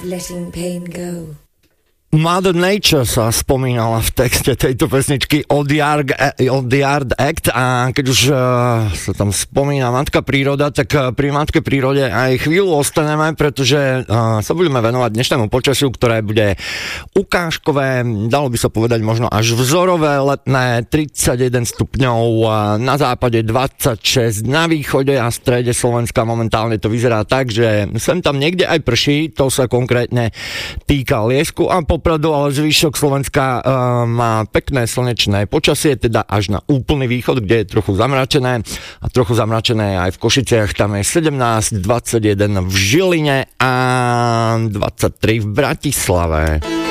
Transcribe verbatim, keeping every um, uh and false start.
letting pain go. Mother Nature sa spomínala v texte tejto pesničky od The Yard, od The Yard Act, a keď už uh, sa tam spomína Matka príroda, tak uh, pri Matke prírode aj chvíľu ostaneme, pretože uh, sa budeme venovať dnešnému počasiu, ktoré bude ukážkové, dalo by sa povedať možno až vzorové, letné, tridsaťjeden stupňov, uh, na západe dvadsaťšesť, na východe a strede Slovenska momentálne to vyzerá tak, že sem tam niekde aj prší, to sa konkrétne týka Liesku a po Popradu, ale zvyšok Slovenska uh, má pekné slnečné počasie, teda až na úplný východ, kde je trochu zamračené, a trochu zamračené aj v Košiciach, tam je sedemnásť, dvadsaťjeden v Žiline a dvadsaťtri v Bratislave.